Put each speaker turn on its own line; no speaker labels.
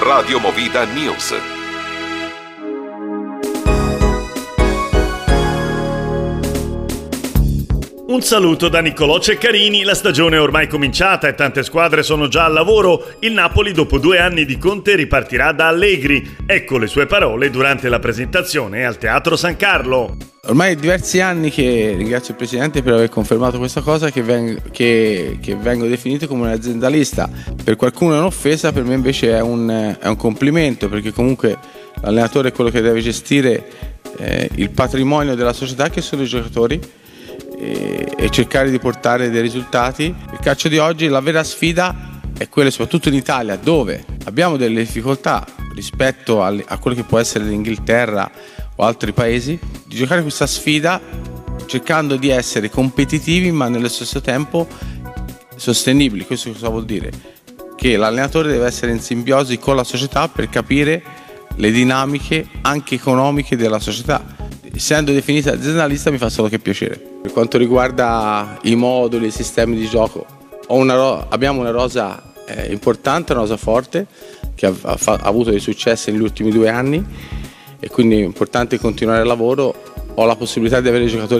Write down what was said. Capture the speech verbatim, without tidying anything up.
Radio Movida News.
Un saluto da Niccolò Ceccarini. La stagione è ormai cominciata e tante squadre sono già al lavoro. Il Napoli, dopo due anni di Conte, ripartirà da Allegri. Ecco le sue parole durante la presentazione al Teatro San Carlo.
Ormai diversi anni che ringrazio il Presidente per aver confermato questa cosa, che, veng- che, che vengo definito come un aziendalista. Per qualcuno è un'offesa, per me invece è un, è un complimento, perché comunque l'allenatore è quello che deve gestire eh, il patrimonio della società, che sono i giocatori, e, e cercare di portare dei risultati. Il calcio di oggi, la vera sfida è quella, soprattutto in Italia, dove abbiamo delle difficoltà rispetto a, a quello che può essere l'Inghilterra o altri paesi, di giocare questa sfida cercando di essere competitivi ma nello stesso tempo sostenibili. Questo cosa vuol dire? Che l'allenatore deve essere in simbiosi con la società per capire le dinamiche anche economiche della società. Essendo definita aziendalista mi fa solo che piacere. Per quanto riguarda i moduli, i sistemi di gioco, ho una ro- abbiamo una rosa eh, importante, una rosa forte, che ha, ha, ha avuto dei successi negli ultimi due anni, e quindi è importante continuare il lavoro. Ho la possibilità di avere giocatori